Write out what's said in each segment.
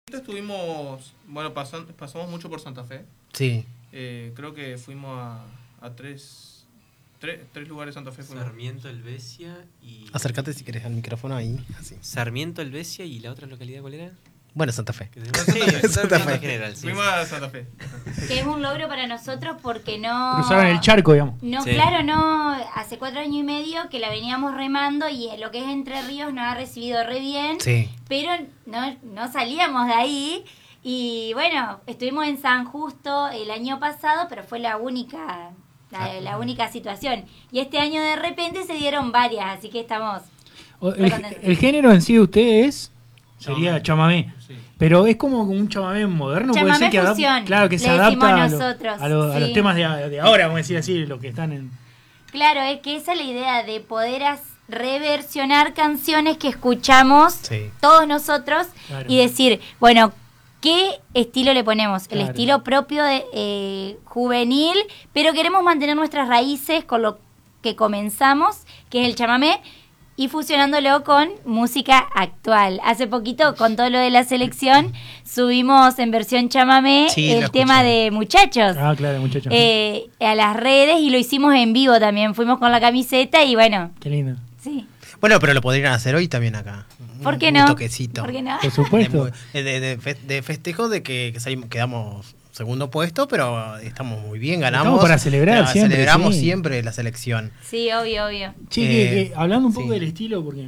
Estuvimos, bueno, pasamos mucho por Santa Fe. Sí. Creo que fuimos a tres lugares de Santa Fe. Sarmiento, Helvecia y... Acércate si querés al micrófono ahí, así. Sarmiento, Helvecia y la otra localidad, ¿cuál era? Bueno, Santa Fe. Santa Fe. General, sí. Fuimos a Santa Fe. Que es un logro para nosotros porque no... Cruzaron el charco, digamos. No, Sí. claro, no. Hace 4 años y medio que la veníamos remando y lo que es Entre Ríos nos ha recibido re bien. Sí. Pero no salíamos de ahí. Y bueno, estuvimos en San Justo el año pasado, pero fue la única situación. Y este año de repente se dieron varias, así que estamos... El género en sí de ustedes sería chamamé. Sí. Pero es como un chamamé moderno, puede Chamamé ser que fusión, claro, que se le decimos adapta nosotros, a los sí. temas de ahora, vamos a decir así, los que están en... Claro, es que esa es la idea de poder reversionar canciones que escuchamos Sí. todos nosotros Claro. y decir, bueno, ¿qué estilo le ponemos? El Claro. estilo propio de juvenil, pero queremos mantener nuestras raíces con lo que comenzamos, que es el chamamé, y fusionándolo con música actual. Hace poquito, con todo lo de la selección, subimos en versión chamamé Sí, lo el tema escuché. de Muchachos. Ah, claro, muchachos. A las redes y lo hicimos en vivo también. Fuimos con la camiseta y bueno, Qué lindo. sí. Bueno, pero lo podrían hacer hoy también acá. ¿Por qué Un no? toquecito. ¿Por qué no? Por supuesto. De festejo de que quedamos segundo puesto, pero estamos muy bien, ganamos. Estamos para celebrar siempre, Celebramos sí. siempre la selección. Sí, obvio. Sí, hablando un poco sí. del estilo, porque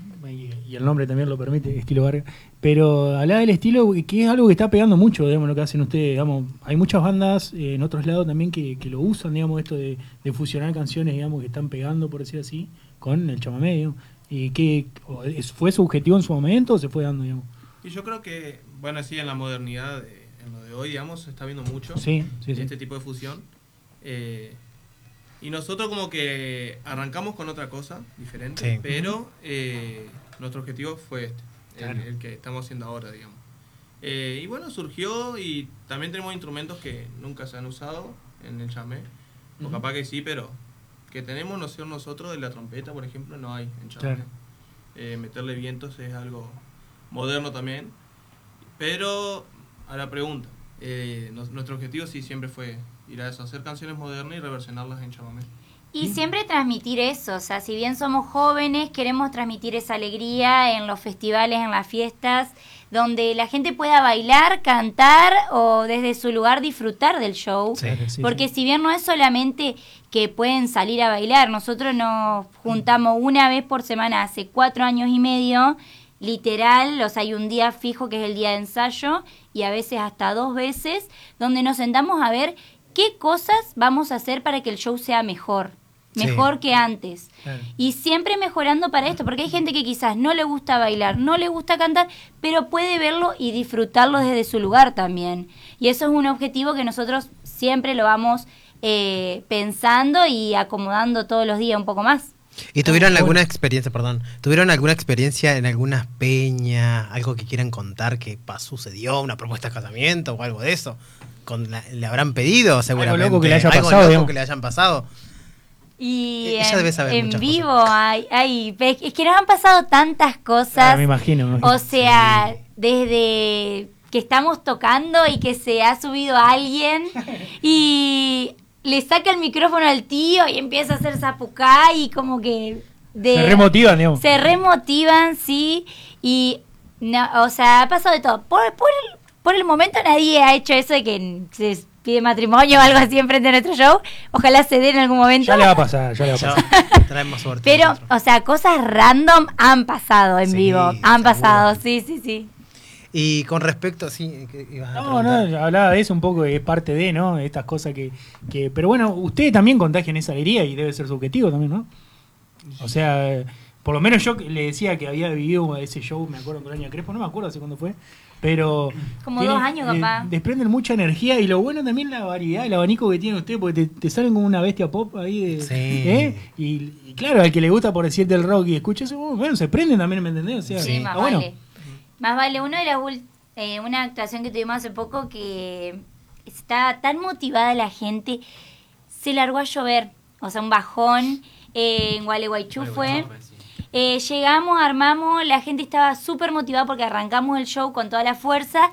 y el nombre también lo permite, estilo Vargas, pero hablaba del estilo, que es algo que está pegando mucho, digamos, lo que hacen ustedes, digamos, hay muchas bandas en otros lados también que lo usan, digamos, esto de fusionar canciones, digamos, que están pegando, por decir así, con el chamamé, digamos. ¿Y fue su objetivo en su momento o se fue dando, digamos? Y yo creo que, bueno, sí, en la modernidad, en lo de hoy, digamos, se está viendo mucho Sí. este tipo de fusión. Y nosotros como que arrancamos con otra cosa diferente, Sí. pero nuestro objetivo fue Claro. el que estamos haciendo ahora, digamos. Y bueno, surgió y también tenemos instrumentos que nunca se han usado en el chamamé, o capaz que sí, pero que tenemos noción nosotros de la trompeta, por ejemplo, no hay en chamamé. Claro. Meterle vientos es algo moderno también, pero a la pregunta, nuestro objetivo sí siempre fue ir a eso, hacer canciones modernas y reversionarlas en chamamé. Y siempre transmitir eso, o sea, si bien somos jóvenes, queremos transmitir esa alegría en los festivales, en las fiestas, donde la gente pueda bailar, cantar o desde su lugar disfrutar del show. Sí. Sí, Porque sí. si bien no es solamente que pueden salir a bailar, nosotros nos juntamos una vez por semana hace 4 años y medio, literal, o sea, hay un día fijo que es el día de ensayo y a veces hasta 2 veces, donde nos sentamos a ver qué cosas vamos a hacer para que el show sea mejor que antes. Claro. Y siempre mejorando para esto, porque hay gente que quizás no le gusta bailar, no le gusta cantar, pero puede verlo y disfrutarlo desde su lugar también. Y eso es un objetivo que nosotros siempre lo vamos pensando y acomodando todos los días un poco más. ¿Y tuvieron alguna experiencia, tuvieron alguna experiencia en algunas peñas, algo que quieran contar que sucedió, una propuesta de casamiento o algo de eso? ¿Le habrán pedido seguramente? Algo loco que le haya Algo pasado, loco digamos. que le hayan pasado. Y Ella debe saber en muchas vivo cosas. es que nos han pasado tantas cosas. Me imagino. O sea, desde que estamos tocando y que se ha subido alguien y le saca el micrófono al tío y empieza a hacer zapucá y como que... Se remotivan, digamos. Se remotivan, sí. Y, no, o sea, ha pasado de todo. Por el momento nadie ha hecho eso de que se pide matrimonio o algo así enfrente de nuestro show. Ojalá se dé en algún momento. Ya le va a pasar. Traemos suerte. Pero, nosotros. o sea, cosas random han pasado en Sí, vivo. Han seguro. pasado, sí. Y con respecto, sí, ¿qué ibas a No, preguntar? hablaba de eso un poco, es parte de, ¿no? Estas cosas que... Pero bueno, ustedes también contagian esa alegría y debe ser su objetivo también, ¿no? O sea, por lo menos yo le decía que había vivido ese show, me acuerdo, con el año Crespo, no me acuerdo hace cuándo fue, pero... Como 2 años, capaz. Desprenden mucha energía y lo bueno también la variedad, el abanico que tienen ustedes, porque te salen como una bestia pop ahí de... Sí. Y claro, al que le gusta por decirte el rock y escucha eso, bueno, se prenden también, ¿me entendés? O sea, Sí, más está bueno. vale. Más vale. Uno de las una actuación que tuvimos hace poco que está tan motivada la gente, se largó a llover, o sea, un bajón en Gualeguaychú fue. Llegamos, armamos, la gente estaba súper motivada porque arrancamos el show con toda la fuerza